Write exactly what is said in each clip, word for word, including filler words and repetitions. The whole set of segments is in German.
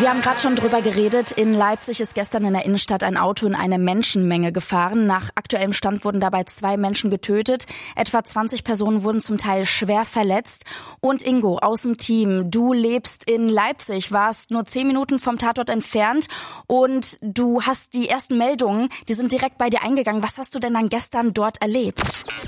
Wir haben gerade schon drüber geredet. In Leipzig ist gestern in der Innenstadt ein Auto in eine Menschenmenge gefahren. Nach aktuellem Stand wurden dabei zwei Menschen getötet. Etwa zwanzig Personen wurden zum Teil schwer verletzt. Und Ingo aus dem Team, du lebst in Leipzig, warst nur zehn Minuten vom Tatort entfernt und du hast die ersten Meldungen, die sind direkt bei dir eingegangen. Was hast du denn dann gestern dort erlebt?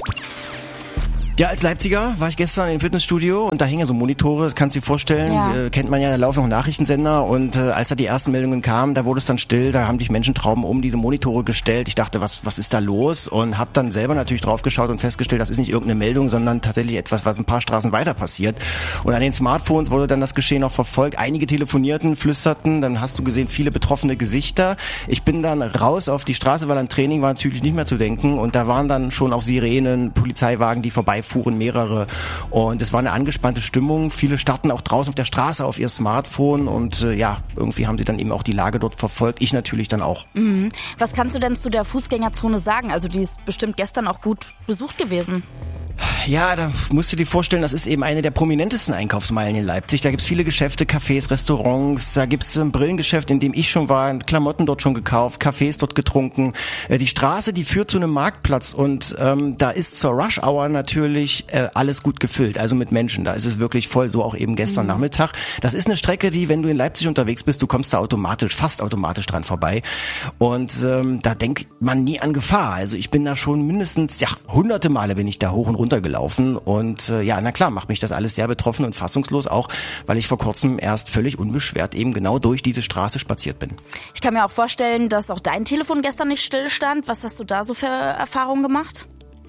Ja, als Leipziger war ich gestern im Fitnessstudio und da hingen so Monitore, das kannst du dir vorstellen, Ja. äh, kennt man ja, da laufen noch Nachrichtensender und äh, als da die ersten Meldungen kamen, da wurde es dann still, da haben sich Menschentrauben um diese Monitore gestellt. Ich dachte, was was ist da los? Und habe dann selber natürlich draufgeschaut und festgestellt, das ist nicht irgendeine Meldung, sondern tatsächlich etwas, was ein paar Straßen weiter passiert. Und an den Smartphones wurde dann das Geschehen auch verfolgt. Einige telefonierten, flüsterten, dann hast du gesehen, viele betroffene Gesichter. Ich bin dann raus auf die Straße, weil an Training war natürlich nicht mehr zu denken und da waren dann schon auch Sirenen, Polizeiwagen, die vorbei fuhren mehrere und es war eine angespannte Stimmung. Viele starten auch draußen auf der Straße auf ihr Smartphone und äh, ja, irgendwie haben sie dann eben auch die Lage dort verfolgt. Ich natürlich dann auch. Mhm. Was kannst du denn zu der Fußgängerzone sagen? Also die ist bestimmt gestern auch gut besucht gewesen. Ja, da musst du dir vorstellen, das ist eben eine der prominentesten Einkaufsmeilen in Leipzig. Da gibt's viele Geschäfte, Cafés, Restaurants, da gibt's ein Brillengeschäft, in dem ich schon war, Klamotten dort schon gekauft, Kaffees dort getrunken. Äh, die Straße, die führt zu einem Marktplatz und ähm, da ist zur Rush Hour natürlich äh, alles gut gefüllt, also mit Menschen. Da ist es wirklich voll, so auch eben gestern mhm. Nachmittag. Das ist eine Strecke, die, wenn du in Leipzig unterwegs bist, du kommst da automatisch, fast automatisch dran vorbei. Und ähm, da denkt man nie an Gefahr. Also ich bin da schon mindestens, ja, hunderte Male bin ich da hoch und runter gelaufen und äh, ja, na klar, macht mich das alles sehr betroffen und fassungslos, auch weil ich vor kurzem erst völlig unbeschwert eben genau durch diese Straße spaziert bin. Ich kann mir auch vorstellen, dass auch dein Telefon gestern nicht stillstand. Was hast du da so für Erfahrungen gemacht?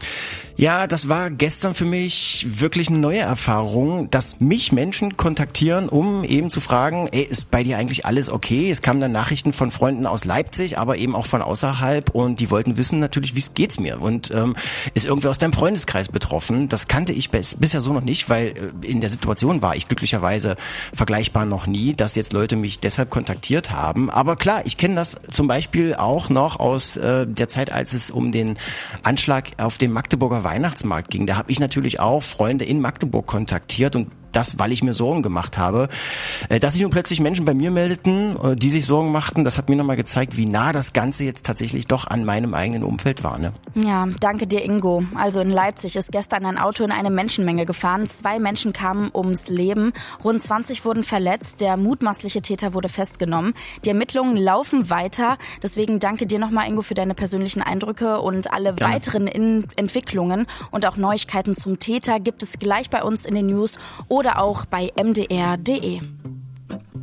Ja, das war gestern für mich wirklich eine neue Erfahrung, dass mich Menschen kontaktieren, um eben zu fragen, ey, ist bei dir eigentlich alles okay? Es kamen dann Nachrichten von Freunden aus Leipzig, aber eben auch von außerhalb und die wollten wissen natürlich, wie es geht's mir und ähm, ist irgendwer aus deinem Freundeskreis betroffen? Das kannte ich bis, bisher so noch nicht, weil äh, in der Situation war ich glücklicherweise vergleichbar noch nie, dass jetzt Leute mich deshalb kontaktiert haben. Aber klar, ich kenne das zum Beispiel auch noch aus äh, der Zeit, als es um den Anschlag auf dem Magdeburger Weihnachtsmarkt ging. Da habe ich natürlich auch Freunde in Magdeburg kontaktiert und das, weil ich mir Sorgen gemacht habe. Dass sich nun plötzlich Menschen bei mir meldeten, die sich Sorgen machten, das hat mir nochmal gezeigt, wie nah das Ganze jetzt tatsächlich doch an meinem eigenen Umfeld war. Ne? Ja, danke dir, Ingo. Also in Leipzig ist gestern ein Auto in eine Menschenmenge gefahren. Zwei Menschen kamen ums Leben. Rund zwanzig wurden verletzt. Der mutmaßliche Täter wurde festgenommen. Die Ermittlungen laufen weiter. Deswegen danke dir nochmal, Ingo, für deine persönlichen Eindrücke und alle Gerne. weiteren in- Entwicklungen und auch Neuigkeiten zum Täter gibt es gleich bei uns in den News oder auch bei m d r punkt d e.